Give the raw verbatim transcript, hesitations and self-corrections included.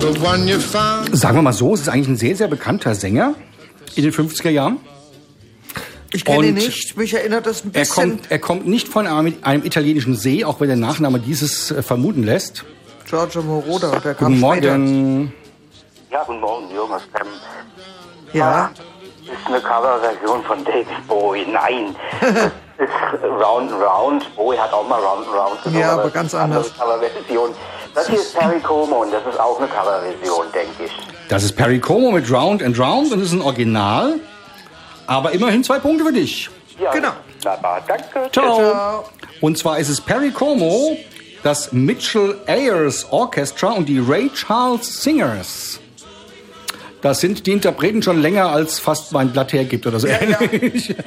Sagen wir mal so, es ist eigentlich ein sehr, sehr bekannter Sänger in den fünfziger Jahren. Ich kenne ihn nicht, mich erinnert das ein Er bisschen. kommt, er kommt nicht von einem, einem italienischen See, auch wenn der Nachname dieses äh, vermuten lässt. Giorgio Moroder, der kam Guten später. Morgen. Ja, guten Morgen, Jungs. Ähm, Ja, das ist eine Coverversion von David Bowie. Nein, das ist Round and Round. Bowie hat auch mal Round and Round gesungen. Ja, aber das ganz ist eine anders. Coverversion. Das hier ist Perry Como und das ist auch eine Coverversion, denke ich. Das ist Perry Como mit Round and Round und das ist ein Original. Aber immerhin zwei Punkte für dich. Ja, Genau. wunderbar, danke. Ciao. Ciao. Und zwar ist es Perry Como, das Mitchell Ayers Orchestra und die Ray Charles Singers. Das sind die Interpreten schon länger, als fast mein Blatt hergibt oder so Ja, ja. ähnlich.